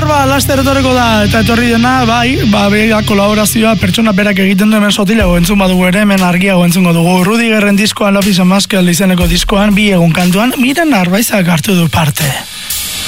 laster etorreko da, eta etorri dena, bega kolaborazioa pertsona berak egiten du hemen sotilago entzun badugu ere, hemen argiago entzungo dugu. Rudigerren diskoan, Love is a Muscle izeneko diskoan, 2 egun kantuan, Miren Arbaizak hartu du parte.